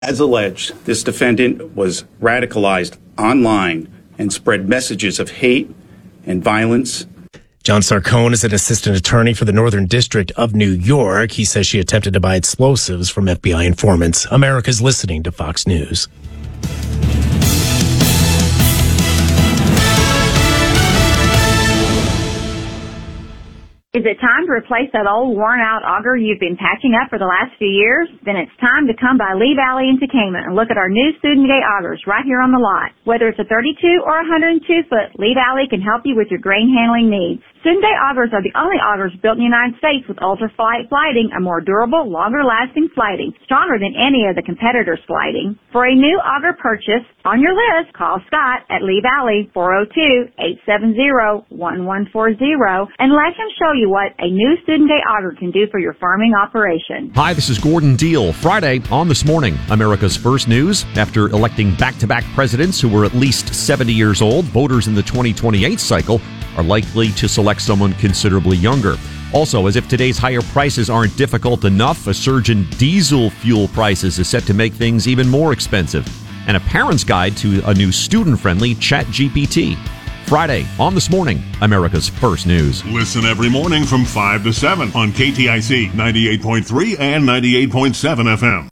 As alleged, this defendant was radicalized online and spread messages of hate and violence. John Sarcone is an assistant attorney for the Northern District of New York. He says she attempted to buy explosives from FBI informants. America's listening to Fox News. Is it time to replace that old worn-out auger you've been patching up for the last few years? Then it's time to come by Lee Valley in Tekamah and look at our new student gate augers right here on the lot. Whether it's a 32 or 102 foot, Lee Valley can help you with your grain handling needs. Student gate augers are the only augers built in the United States with ultraflight flighting, a more durable, longer-lasting flighting, stronger than any of the competitors' flighting. For a new auger purchase on your list, call Scott at Lee Valley, 402-870-1140, and let him show you what a new student gate auger can do for your farming operation. Hi, this is Gordon Deal. Friday on This Morning, America's First News. After electing back-to-back presidents who were at least 70 years old, voters in the 2028 cycle are likely to select someone considerably younger. Also, as if today's higher prices aren't difficult enough, a surge in diesel fuel prices is set to make things even more expensive. And a parent's guide to a new student-friendly ChatGPT. Friday on This Morning, America's First News. Listen every morning from 5 to 7 on KTIC 98.3 and 98.7 FM.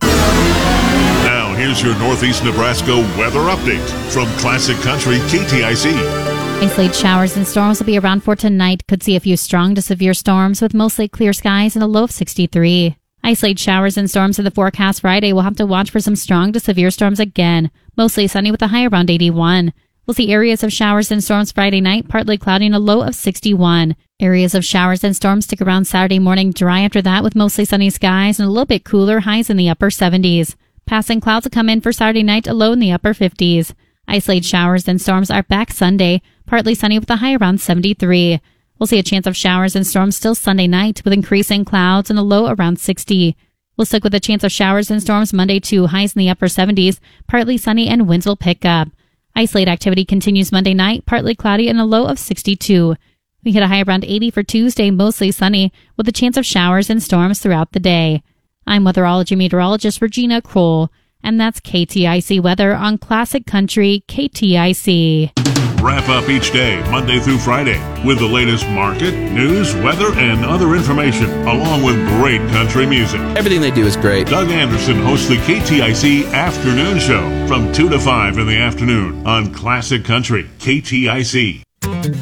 Now, here's your Northeast Nebraska weather update from Classic Country KTIC. Isolated showers and storms will be around for tonight. Could see a few strong to severe storms with mostly clear skies and a low of 63. Isolated showers and storms in the forecast Friday. We'll have to watch for some strong to severe storms again. Mostly sunny with a high around 81. We'll see areas of showers and storms Friday night, partly cloudy and a low of 61. Areas of showers and storms stick around Saturday morning, dry after that with mostly sunny skies and a little bit cooler, highs in the upper 70s. Passing clouds will come in for Saturday night, a low in the upper 50s. Isolated showers and storms are back Sunday, partly sunny with a high around 73. We'll see a chance of showers and storms still Sunday night with increasing clouds and a low around 60. We'll stick with a chance of showers and storms Monday too, highs in the upper 70s, partly sunny and winds will pick up. Isolated activity continues Monday night, partly cloudy and a low of 62. We hit a high around 80 for Tuesday, mostly sunny, with a chance of showers and storms throughout the day. I'm weatherology meteorologist Regina Kroll, and that's KTIC weather on Classic Country KTIC. Wrap up each day, Monday through Friday, with the latest market, news, weather, and other information, along with great country music. Everything they do is great. Doug Anderson hosts the KTIC Afternoon Show from 2 to 5 in the afternoon on Classic Country KTIC.